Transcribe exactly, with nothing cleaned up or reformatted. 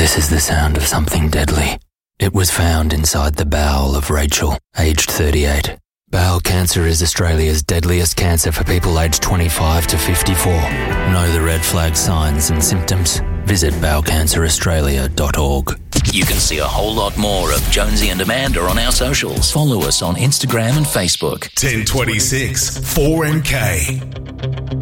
This is the sound of something deadly. It was found inside the bowel of Rachel, aged thirty-eight. Bowel cancer is Australia's deadliest cancer for people aged twenty-five to fifty-four. Know the red flag signs and symptoms? Visit bowel cancer australia dot org. You can see a whole lot more of Jonesy and Amanda on our socials. Follow us on Instagram and Facebook. ten twenty-six four N K.